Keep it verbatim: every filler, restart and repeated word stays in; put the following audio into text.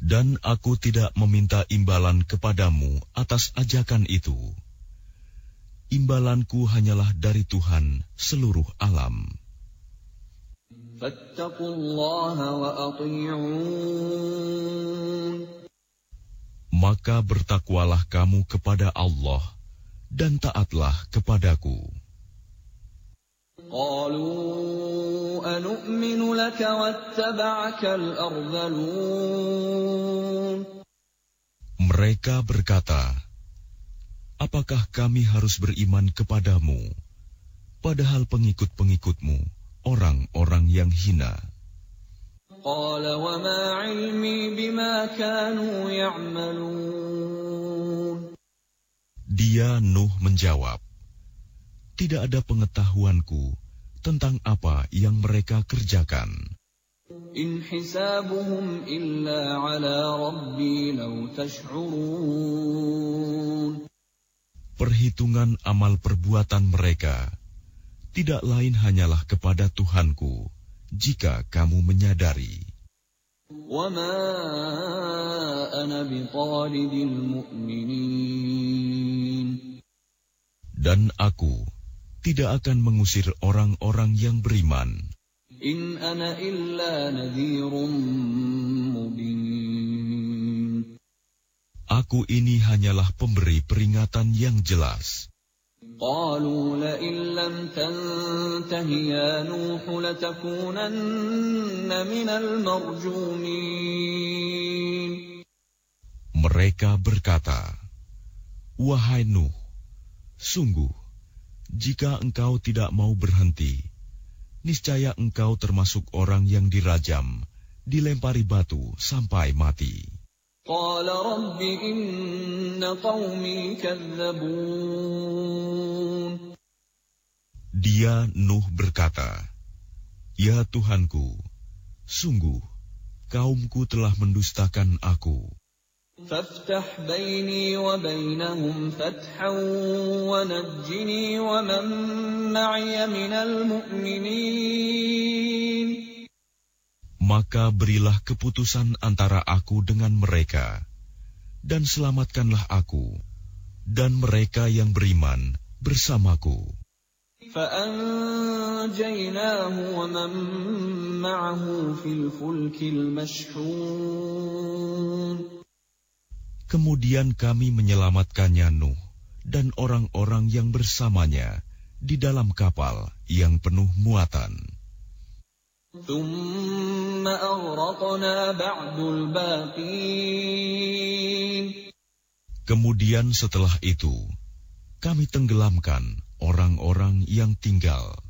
Dan aku tidak meminta imbalan kepadamu atas ajakan itu. Imbalanku hanyalah dari Tuhan seluruh alam. Fattaqullaha wa ati'un. Maka bertakwalah kamu kepada Allah dan taatlah kepadaku. Qalu anu'minu laka wattaba'akal ardhalun. Mereka berkata, apakah kami harus beriman kepadamu, padahal pengikut-pengikutmu orang-orang yang hina? Qala wa ma 'ilmi bima kanu ya'malun. Dia Nuh menjawab, tidak ada pengetahuanku tentang apa yang mereka kerjakan. In hisabuhum illa 'ala rabbi law tash'urun. Perhitungan amal perbuatan mereka tidak lain hanyalah kepada Tuhanku, jika kamu menyadari. Wa ma ana bitaridil mu'minin. Dan aku tidak akan mengusir orang-orang yang beriman. In ana illa nadhirun mubin. Aku ini hanyalah pemberi peringatan yang jelas. Qalu la in lam tantahi ya Nuh latakunanna minal marjumin. Mereka berkata, wahai Nuh, sungguh, jika engkau tidak mau berhenti, niscaya engkau termasuk orang yang dirajam, dilempari batu sampai mati. Qala rabbi inna qawmi kazzabun. Dia Nuh berkata, ya Tuhanku, sungguh, kaumku telah mendustakan aku. Faftah baini wa bainahum fathan wa najjini wa man ma'iya minal mu'minin. Maka berilah keputusan antara aku dengan mereka, dan selamatkanlah aku, dan mereka yang beriman bersamaku. فَأَنْجَيْنَاهُ وَمَنْ مَعَهُ فِي الْفُلْكِ الْمَشْحُونِ. Kemudian kami menyelamatkannya Nuh dan orang-orang yang bersamanya di dalam kapal yang penuh muatan. ثُمَّ أَغْرَقْنَا بَعْدُ الْبَاقِينَ. Kemudian setelah itu, kami tenggelamkan orang-orang yang tinggal.